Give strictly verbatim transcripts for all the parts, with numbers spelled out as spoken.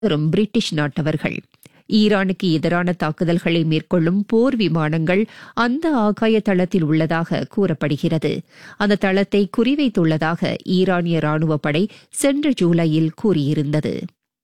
வரும் பிரிட்டிஷ் நாட்டவர்கள். ஈரானுக்கு எதிரான தாக்குதல்களை மேற்கொள்ளும் போர் விமானங்கள் அந்த ஆகாய தளத்தில் உள்ளதாக கூறப்படுகிறது. அந்த தளத்தை குறிவைத்துள்ளதாக ஈரானிய ராணுவப் படை சென்ற ஜூலையில் கூறியிருந்தது.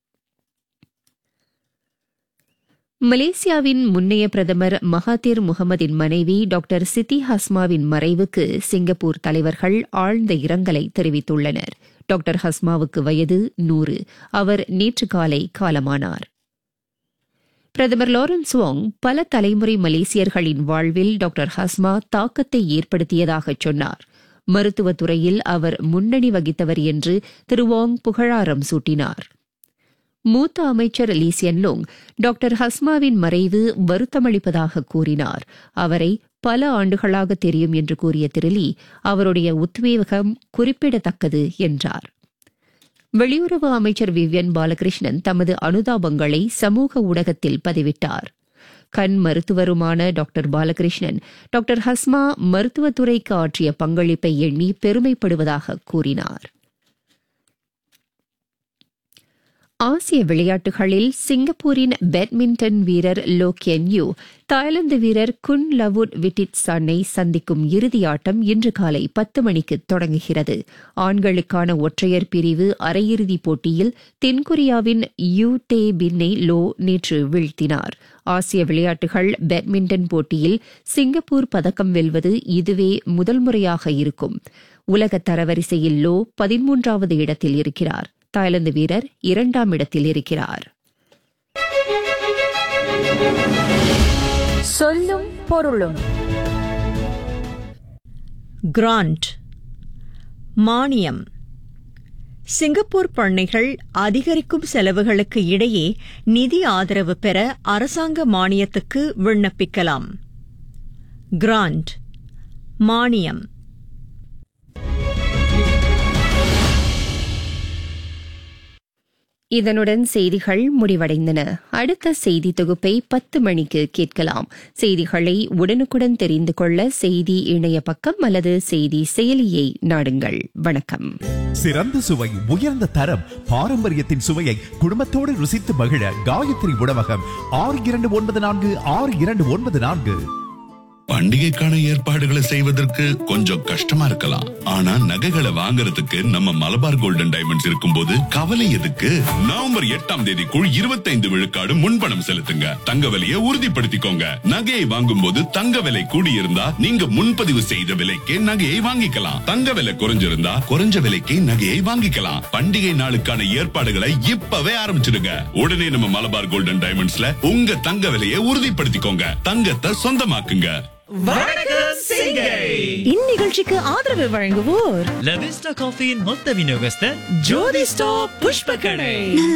மலேசியாவின் முன்னைய பிரதமர் மகாதீர் முகமதின் மனைவி டாக்டர் சித்தி ஹஸ்மாவின் மறைவுக்கு சிங்கப்பூர் தலைவர்கள் ஆழ்ந்த இரங்கலை தெரிவித்துள்ளனர். டாக்டர் ஹஸ்மாவுக்கு வயது நூறு. அவர் நேற்று காலை காலமானார். பிரதமர் லாரன்ஸ் வாங் பல தலைமுறை மலேசியர்களின் வாழ்வில் டாக்டர் ஹஸ்மா தாக்கத்தை ஏற்படுத்தியதாக சொன்னார். மருத்துவத்துறையில் அவர் முன்னணி வகித்தவர் என்று திரு வாங் புகழாரம் சூட்டினார். மூத்த அமைச்சர் லீ சியன் லூங் டாக்டர் ஹஸ்மாவின் மறைவு வருத்தமளிப்பதாக கூறினார். அவரை பல ஆண்டுகளாக தெரியும் என்று கூறிய திரு லீ, அவருடைய உத்வேகம் குறிப்பிடத்தக்கது என்றார். வெளியுறவு அமைச்சர் விவ்யன் பாலகிருஷ்ணன் தமது அனுதாபங்களை சமூக ஊடகத்தில் பதிவிட்டார். கண் மருத்துவருமான டாக்டர் பாலகிருஷ்ணன் டாக்டர் ஹஸ்மா மருத்துவத்துறைக்கு ஆற்றிய பங்களிப்பை எண்ணி பெருமைப்படுவதாக கூறினார். ஆசிய விளையாட்டுகளில் சிங்கப்பூரின் பேட்மிண்டன் வீரர் லோ கியன் யூ தாய்லாந்து வீரர் குன் லவுட் விட்டிட்சானை சந்திக்கும் இறுதி ஆட்டம் இன்று காலை பத்து மணிக்கு தொடங்குகிறது. ஆண்களுக்கான ஒற்றையர் பிரிவு அரையிறுதிப் போட்டியில் தென்கொரியாவின் யூ டே பின்னை லோ நேற்று வீழ்த்தினார். ஆசிய விளையாட்டுகள் பேட்மிண்டன் போட்டியில் சிங்கப்பூர் பதக்கம் வெல்வது இதுவே முதல் முறையாக இருக்கும். உலக தரவரிசையில் லோ பதிமூன்றாவது இடத்தில் இருக்கிறார். தாய்லாந்து வீரர் இரண்டாம் இடத்தில் இருக்கிறார். சொல்லும் பொருளும். கிராண்ட் மானியம். சிங்கப்பூர் பண்ணைகள் அதிகரிக்கும் செலவுகளுக்கு இடையே நிதி ஆதரவு பெற அரசாங்க மானியத்துக்கு விண்ணப்பிக்கலாம். கிராண்ட் மானியம். இதனுடன் செய்திகள் முடிவடைந்தன. அடுத்த செய்தி தொகுப்பை பத்து மணிக்கு கேட்கலாம். செய்திகளை உடனுக்குடன் தெரிந்து கொள்ள செய்தி இணைய பக்கம் அல்லது செய்தி செயலியை நாடுங்கள். வணக்கம். சிறந்த சுவை, உயர்ந்த தரம், பாரம்பரியத்தின் சுவையை குடும்பத்தோடு ருசித்து மகிழ காயத்ரி உணவகம். ஆறு இரண்டு ஒன்பது நான்கு ஆறு இரண்டு ஒன்பது நான்கு. பண்டிகைக்கான ஏற்பாடுகளை செய்வதற்கு கொஞ்சம் கஷ்டமா இருக்கலாம். ஆனா நகைகளை வாங்குறதுக்கு நம்ம மலபார் கோல்டன் டைமண்ட்ஸ் இருக்கும்போது கவலை எதுக்கு? நவம்பர் எட்டாம் தேதிக்குள் இருபத்தைந்து விழுக்காடு முன்பணம் செலுத்துங்க. தங்க விலையை உறுதிப்படுத்திக்கோங்க. நகையை வாங்கும் போது தங்க விலை கூடியிருந்தா நீங்க முன்பதிவு செய்த விலைக்கே நகையை வாங்கிக்கலாம். தங்க விலை குறைஞ்சிருந்தா குறைஞ்ச விலைக்கே நகையை வாங்கிக்கலாம். பண்டிகை நாளுக்கான ஏற்பாடுகளை இப்பவே ஆரம்பிச்சிடுங்க. உடனே நம்ம மலபார் கோல்டன் டைமண்ட்ஸ்ல உங்க தங்க விலையை உறுதிப்படுத்திக்கோங்க. தங்கத்தை சொந்தமாக்குங்க. இந்நிகழ்ச்சிக்கு ஆதரவு வழங்குவோர் லவிஸ்டா காஃபியின் மொத்த விநியோகஸ்தர் ஜோதி ஸ்டாப் புஷ்ப கடை.